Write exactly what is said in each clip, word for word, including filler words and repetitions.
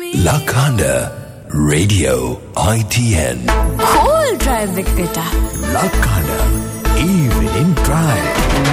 Lakanda Radio I T N Cool drive එකට Lakanda Evening Drive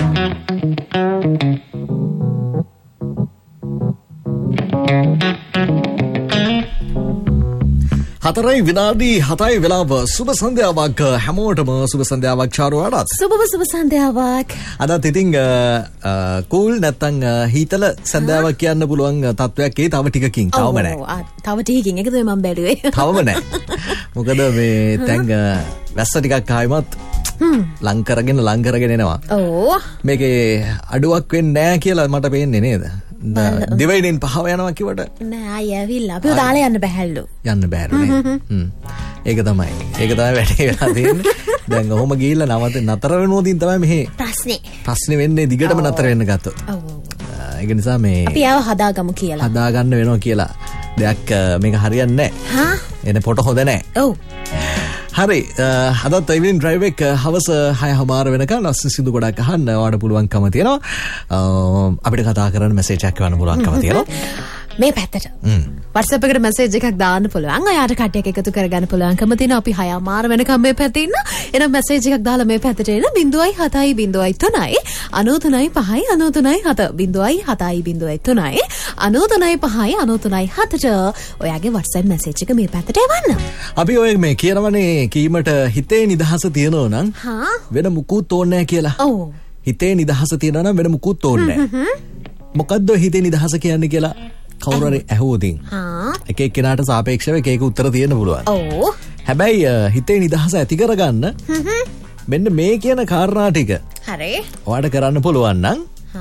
හතරයි විනාඩි හතයි වෙලාව සුබ සන්ධ්‍යාවක් හැමෝටම සුබ සන්ධ්‍යාවක් චාරුවාට සුබ සුබ සන්ධ්‍යාවක් අදත් ඉතින් කූල් නැත්තම් හීතල සන්ධ්‍යාවක් කියන්න පුළුවන් තත්වයක් ඒ තව ටිකකින් තවම නැහැ තව ටිකකින් ඒක තමයි මම බැලුවේ තවම නැහැ මොකද මේ දැන් වැස්ස ටිකක් ආයිමත් ලං කරගෙන ලං කරගෙන එනවා ඕ මේකේ අඩුවක් වෙන්නේ නැහැ කියලා මට පේන්නේ නේද දිවයිනෙන් පහව යනවා කිව්වට නෑ ආයෙ ඇවිල්ලා අපිව දාලා යන්න බැහැලු යන්න බැහැලු නේ හ්ම් ඒක තමයි ඒක තමයි වැඩේ වෙලා තියෙන්නේ දැන් ඔහොම ගිහිල්ලා නවත නතර වෙනෝදින් තමයි මෙහි ප්‍රශ්නේ ප්‍රශ්නේ වෙන්නේ දිගටම නතර වෙන්න ගත්තොත් ඔව් ඒක නිසා මේ අපි ආව හදාගමු කියලා හදාගන්න වෙනවා කියලා දෙයක් මේක හරියන්නේ නැහැ හා එනේ ෆොටෝ හොඳ නැහැ ඔව් හරි අදත් ඉවින් ඩ්‍රයිව් එක හවස හය හමාර වෙනකන් ලස්සන සින්දු ගොඩක් අහන්න ඔයාලට පුළුවන්කම තියෙනවා අපිට කතා කරන්න මැසේජ් එකක් කරන්න පුළුවන්කම තියෙනවා මේ පැත්තට WhatsApp එකට මැසේජ් එකක් දාන්න පුළුවන් ඔයාට කට්ටියක් එකතු කරගන්න පුළුවන්කම තියෙනවා අපි හය හමාර වෙනකම් මේ පැත්තේ ඉන්න එනම් මැසේජ් එකක් දාලා මේ පැත්තට එන zero seven zero zero තුනයි නine five nine nine seven zero seven zero තුනයි nine five nine nine seven ඔයාගේ WhatsApp මැසේජ් එක මේ පැත්තට එවන්න අපි ඔය මේ කියනවනේ කීමට හිතේ නිදහස තියෙනවා නම් වෙන මුකුත් ඕනේ නැහැ කියලා ඔව් හිතේ නිදහස තියෙනවා නම් වෙන මුකුත් ඕනේ නැහැ මොකද්ද හිතේ නිදහස කියන්නේ කියලා කවුරු හරි ඇහුවොතින් එක එක්කෙනාට සාපේක්ෂව එක එක උත්තර තියෙන්න පුළුවන්. ඔව්. හැබැයි හිතේ නිදහස ඇති කරගන්න මෙන්න මේ කියන කාරණා ටික. හරි. ඔයාලට කරන්න පුළුවන් නම්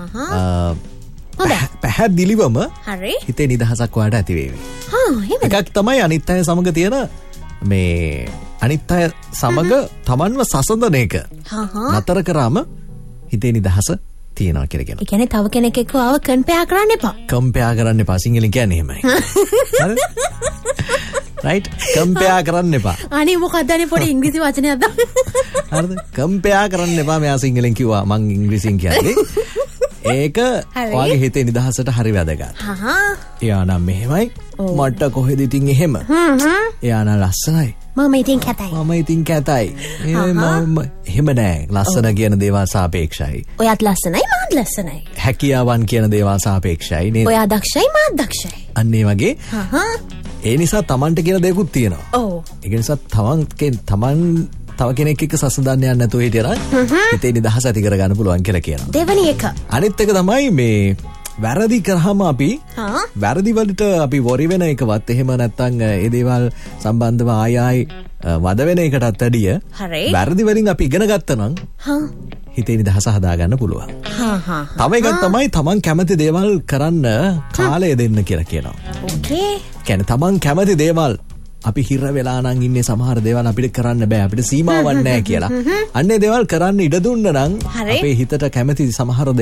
හ්ම්. පැහැදිලිවම හරි. හිතේ නිදහසක් ඔයාලට ඇති වේවි. හා එහෙමද? එකක් තමයි අනිත් අය සමග තියෙන මේ අනිත් අය සමග තමන්ව සසඳන එක. නතර කරාම හිතේ නිදහස තියෙනවා කියලා කියනවා. ඒ කියන්නේ තව කෙනෙක් එක්ක ආව කම්පෙයාර් කරන්න එපා. කම්පෙයාර් කරන්න එපා. සිංහලෙන් කියන්නේ එහෙමයි. හරිද? රයිට්? කම්පෙයාර් කරන්න එපා. අනේ මොකක්ද අනේ පොඩි ඉංග්‍රීසි වචනයක් දාන්න. හරිද? කම්පෙයාර් කරන්න එපා. මෙයා සිංහලෙන් කිව්වා මං ඉංග්‍රීසියෙන් කියන්නේ. ඒක ඔයාගේ හිතේ නිදහසට හරි වැදගත්. හහා. එයා නම් මෙහෙමයි. මට කොහෙද ඉතින් එහෙම? හ්ම් හ්ම්. එයා නම් ලස්සනයි. මම ඉතින් කැතයි. මම ඉතින් කැතයි. මම එහෙම නෑ. ලස්සන කියන දේවල් සාපේක්ෂයි. ඔයාත් ලස්සනයි මාත් ලස්සනයි. හැකියාවන් කියන දේවල් සාපේක්ෂයි නේද? ඔයා දක්ෂයි මාත් දක්ෂයි. අන්න ඒ වගේ. හහා. ඒ නිසා Tamanට කියලා දෙයක්ත් තියෙනවා. ඔව්. ඒක නිසා තමන් තමන් තව කෙනෙක් එක්ක සසඳන්න යන්න නැතුව හිටියනම් හිතේ නිදහස ඇති කරගන්න පුළුවන් කියලා කියනවා. දෙවෙනි එක. අනිත් එක තමයි මේ වැරදි කරාම අපි වැරදි වලට අපි වොරි වෙන එකවත් එහෙම නැත්නම් ඒ දේවල් සම්බන්ධව ආය ආයි වද වෙන එකටත් වැඩිය වැරදි වලින් අපි ඉගෙන ගත්තා නම් හිතේ නිදහස හදාගන්න පුළුවන්. හා හා. තව එකක් තමයි තමන් කැමති දේවල් කරන්න කාලය දෙන්න කියලා කියනවා. ඕකේ. කියන්නේ තමන් කැමති දේවල් අපි හිර වෙලා නම් ඉන්නේ සමහර දේවල් අපිට කරන්න බෑ අපිට සීමාවක් නැහැ කියලා. අන්නේ දේවල් කරන්න ඉඩ දුන්න නම් අපේ හිතට කැමති සමහර